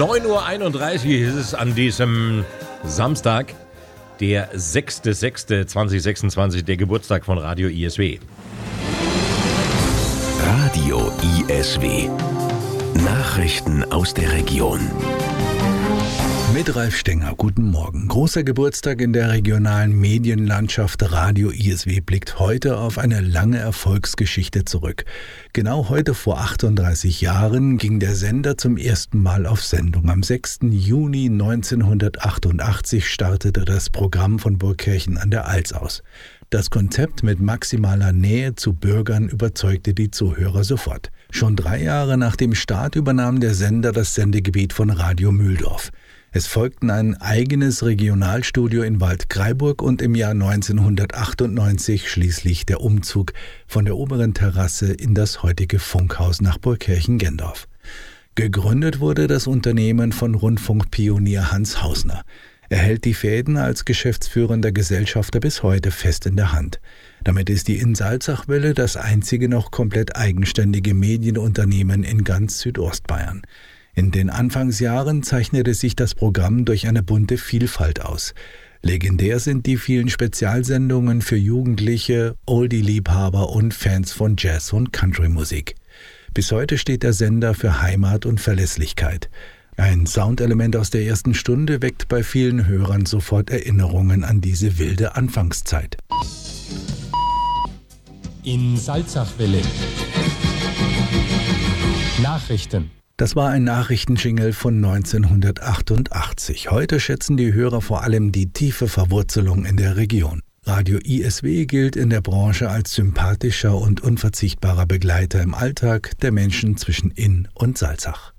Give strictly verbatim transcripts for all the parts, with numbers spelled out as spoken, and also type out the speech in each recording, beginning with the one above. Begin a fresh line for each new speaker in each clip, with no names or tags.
neun Uhr einunddreißig ist es an diesem Samstag, der sechster sechster zweitausendsechsundzwanzig, der Geburtstag von Radio I S W.
Radio I S W. Nachrichten aus der Region.
Mit Ralf Stenger, guten Morgen. Großer Geburtstag in der regionalen Medienlandschaft. Radio I S W blickt heute auf eine lange Erfolgsgeschichte zurück. Genau heute vor achtunddreißig Jahren ging der Sender zum ersten Mal auf Sendung. Am sechster Juni neunzehnhundertachtundachtzig startete das Programm von Burgkirchen an der Alz aus. Das Konzept mit maximaler Nähe zu Bürgern überzeugte die Zuhörer sofort. Schon drei Jahre nach dem Start übernahm der Sender das Sendegebiet von Radio Mühldorf. Es folgten ein eigenes Regionalstudio in Waldkraiburg und im Jahr neunzehnhundertachtundneunzig schließlich der Umzug von der oberen Terrasse in das heutige Funkhaus nach Burgkirchen-Gendorf. Gegründet wurde das Unternehmen von Rundfunkpionier Hans Hausner. Er hält die Fäden als geschäftsführender Gesellschafter bis heute fest in der Hand. Damit ist die In Salzachwelle das einzige noch komplett eigenständige Medienunternehmen in ganz Südostbayern. In den Anfangsjahren zeichnete sich das Programm durch eine bunte Vielfalt aus. Legendär sind die vielen Spezialsendungen für Jugendliche, Oldie-Liebhaber und Fans von Jazz- und Country-Musik. Bis heute steht der Sender für Heimat und Verlässlichkeit. Ein Soundelement aus der ersten Stunde weckt bei vielen Hörern sofort Erinnerungen an diese wilde Anfangszeit.
In Salzachwelle. Nachrichten.
Das war ein Nachrichtenjingle von neunzehnhundertachtundachtzig. Heute schätzen die Hörer vor allem die tiefe Verwurzelung in der Region. Radio I S W gilt in der Branche als sympathischer und unverzichtbarer Begleiter im Alltag der Menschen zwischen Inn und Salzach.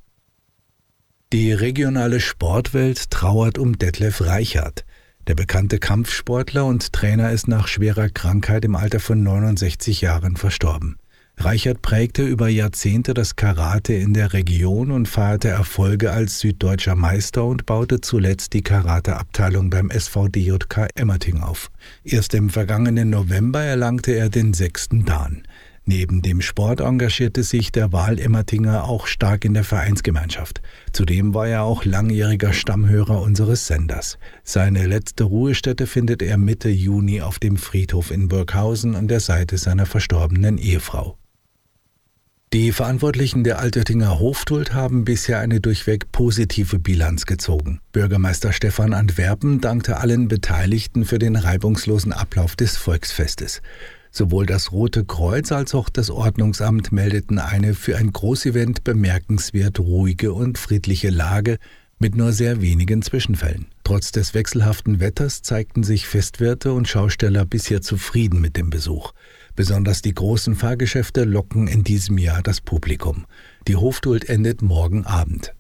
Die regionale Sportwelt trauert um Detlef Reichart. Der bekannte Kampfsportler und Trainer ist nach schwerer Krankheit im Alter von neunundsechzig Jahren verstorben. Reichart prägte über Jahrzehnte das Karate in der Region und feierte Erfolge als süddeutscher Meister und baute zuletzt die Karate-Abteilung beim S V D J K Emmerting auf. Erst im vergangenen November erlangte er den sechsten Dan. Neben dem Sport engagierte sich der Wahl-Emmertinger auch stark in der Vereinsgemeinschaft. Zudem war er auch langjähriger Stammhörer unseres Senders. Seine letzte Ruhestätte findet er Mitte Juni auf dem Friedhof in Burghausen an der Seite seiner verstorbenen Ehefrau. Die Verantwortlichen der Altöttinger Hoftult haben bisher eine durchweg positive Bilanz gezogen. Bürgermeister Stefan Antwerpen dankte allen Beteiligten für den reibungslosen Ablauf des Volksfestes. Sowohl das Rote Kreuz als auch das Ordnungsamt meldeten eine für ein Großevent bemerkenswert ruhige und friedliche Lage mit nur sehr wenigen Zwischenfällen. Trotz des wechselhaften Wetters zeigten sich Festwirte und Schausteller bisher zufrieden mit dem Besuch. Besonders die großen Fahrgeschäfte locken in diesem Jahr das Publikum. Die Hoftult endet morgen Abend.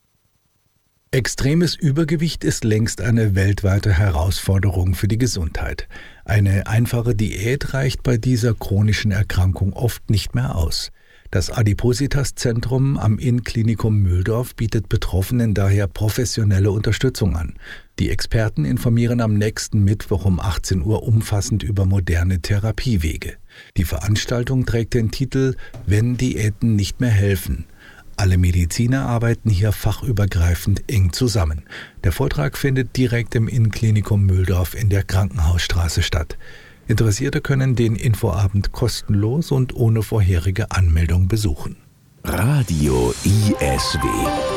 Extremes Übergewicht ist längst eine weltweite Herausforderung für die Gesundheit. Eine einfache Diät reicht bei dieser chronischen Erkrankung oft nicht mehr aus. Das Adipositas-Zentrum am Inn-Klinikum Mühldorf bietet Betroffenen daher professionelle Unterstützung an. Die Experten informieren am nächsten Mittwoch um achtzehn Uhr umfassend über moderne Therapiewege. Die Veranstaltung trägt den Titel »Wenn Diäten nicht mehr helfen«. Alle Mediziner arbeiten hier fachübergreifend eng zusammen. Der Vortrag findet direkt im Inn-Klinikum Mühldorf in der Krankenhausstraße statt. Interessierte können den Infoabend kostenlos und ohne vorherige Anmeldung besuchen.
Radio I S W.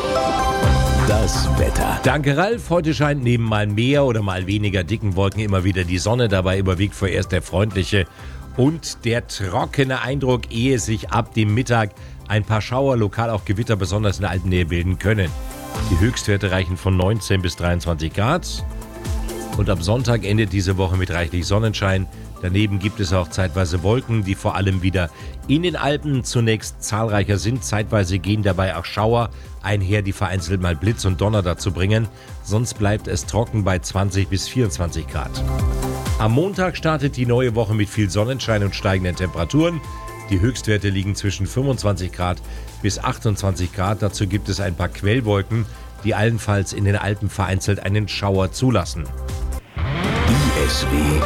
Das Wetter.
Danke, Ralf. Heute scheint neben mal mehr oder mal weniger dicken Wolken immer wieder die Sonne. Dabei überwiegt vorerst der freundliche und der trockene Eindruck, ehe sich ab dem Mittag ein paar Schauer, lokal auch Gewitter, besonders in der Alpennähe bilden können. Die Höchstwerte reichen von neunzehn bis dreiundzwanzig Grad. Und am Sonntag endet diese Woche mit reichlich Sonnenschein. Daneben gibt es auch zeitweise Wolken, die vor allem wieder in den Alpen zunächst zahlreicher sind. Zeitweise gehen dabei auch Schauer einher, die vereinzelt mal Blitz und Donner dazu bringen. Sonst bleibt es trocken bei zwanzig bis vierundzwanzig Grad. Am Montag startet die neue Woche mit viel Sonnenschein und steigenden Temperaturen. Die Höchstwerte liegen zwischen fünfundzwanzig Grad bis achtundzwanzig Grad. Dazu gibt es ein paar Quellwolken, die allenfalls in den Alpen vereinzelt einen Schauer zulassen.
I S W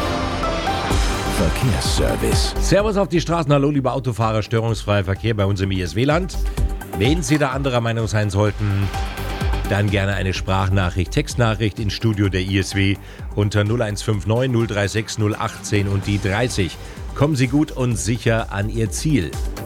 Verkehrsservice.
Servus auf die Straßen. Hallo, liebe Autofahrer. Störungsfreier Verkehr bei uns im I S W-Land. Wenn Sie da anderer Meinung sein sollten, dann gerne eine Sprachnachricht, Textnachricht ins Studio der I S W unter null eins fünf neun null drei sechs null achtzehn und die dreißig. Kommen Sie gut und sicher an Ihr Ziel.